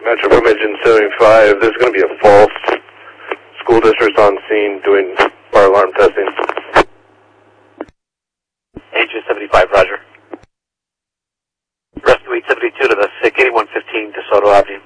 Metro from Engine 75, there's going to be a false school district on scene doing fire alarm testing. Engine 75, roger. Rescue 872 to the SIC 8115 DeSoto Avenue.